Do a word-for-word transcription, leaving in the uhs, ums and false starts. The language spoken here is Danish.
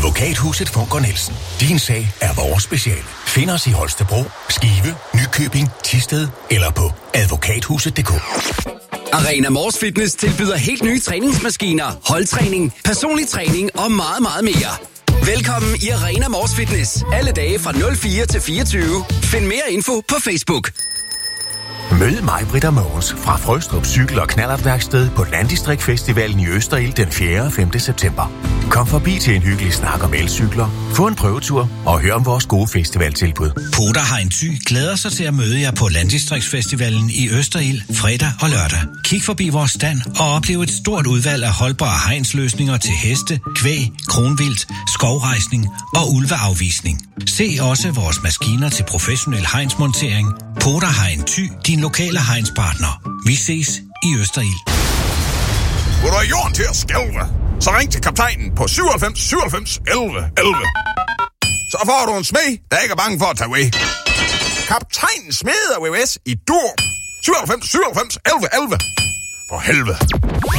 Advokathuset Funker Nielsen. Din sag er vores speciale. Find os i Holstebro, Skive, Nykøbing, Thisted eller på advokathuset punktum d k. Arena Mors Fitness tilbyder helt nye træningsmaskiner, holdtræning, personlig træning og meget, meget mere. Velkommen i Arena Mors Fitness. Alle dage fra nul fire til fireogtyve. Find mere info på Facebook. Mød mig, Britta Mogens, fra Frøstrup Cykel- og Knallertværksted på Landdistrikt Festivalen i Østerild den fjerde og femte september. Kom forbi til en hyggelig snak om elcykler, få en prøvetur og hør om vores gode festivaltilbud. Poda Hein Thy glæder sig til at møde jer på Landdistriktsfestivalen i Østerild fredag og lørdag. Kig forbi vores stand og oplev et stort udvalg af holdbare hegnsløsninger til heste, kvæg, kronvildt, skovrejsning og ulveafvisning. Se også vores maskiner til professionel hegnsmontering. Poda Hein Thy, din lokale hegnspartner. Vi ses i Østerild. Hvor du har jorden til at skælve, så ring til kaptajnen på syvoghalvfems syvoghalvfems elleve elleve. Så får du en smed, der ikke er bange for at tage away. Kaptajnen smeder V V S i Dur. syvoghalvfems syvoghalvfems elleve elleve. For helvede.